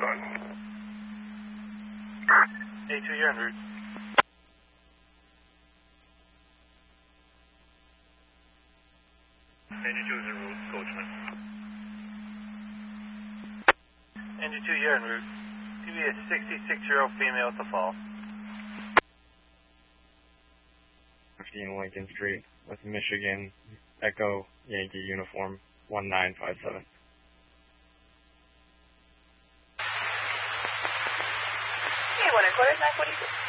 on. A2, you're en route. Engine 2 is en route, Coachman. Engine 2, you're en route. TV a 66-year-old female at the fall. 15 Lincoln Street, West Michigan, Echo Yankee Uniform 1957. Hey, 1 and quarters, 942.